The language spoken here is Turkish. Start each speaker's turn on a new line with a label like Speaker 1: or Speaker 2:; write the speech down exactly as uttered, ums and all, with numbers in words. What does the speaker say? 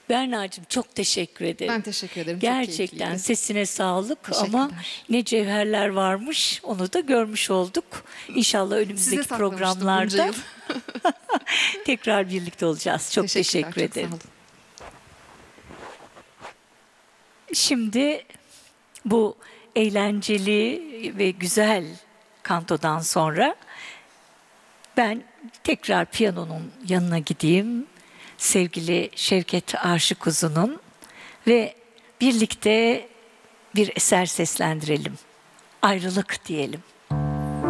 Speaker 1: Berna'cığım çok teşekkür ederim.
Speaker 2: Ben teşekkür ederim. Çok
Speaker 1: Gerçekten
Speaker 2: keyifliydi.
Speaker 1: sesine sağlık
Speaker 2: Teşekkürler.
Speaker 1: ama ne cevherler varmış onu da görmüş olduk. İnşallah
Speaker 2: Size
Speaker 1: önümüzdeki
Speaker 2: saklamıştım bunca
Speaker 1: programlarda
Speaker 2: yıl.
Speaker 1: tekrar birlikte olacağız. Çok
Speaker 2: Teşekkürler,
Speaker 1: teşekkür
Speaker 2: çok sağ
Speaker 1: ederim.
Speaker 2: olun.
Speaker 1: Şimdi bu eğlenceli ve güzel kantodan sonra ben tekrar piyanonun yanına gideyim. Sevgili Şevket Aşık Uzun'un ve birlikte bir eser seslendirelim. Ayrılık diyelim.